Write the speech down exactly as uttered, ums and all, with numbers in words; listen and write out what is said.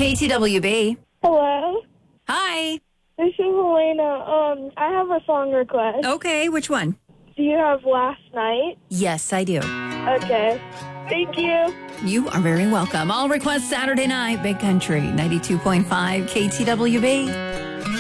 K T W B. Hello. Hi. This is Elena. Um, I have a song request. Okay, which one? Do you have Last Night? Yes, I do. Okay. Thank you. You are very welcome. All requests Saturday night, Big Country, ninety-two point five K T W B.